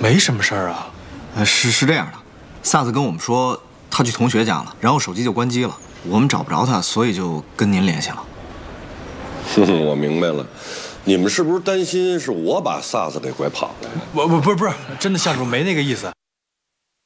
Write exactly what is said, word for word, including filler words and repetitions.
没什么事儿啊。 呃，是是这样的，萨斯跟我们说他去同学家了，然后手机就关机了，我们找不着他，所以就跟您联系了。 哼哼，我明白了，你们是不是担心是我把萨斯给拐跑了？ 我我不是不是，真的夏叔没那个意思。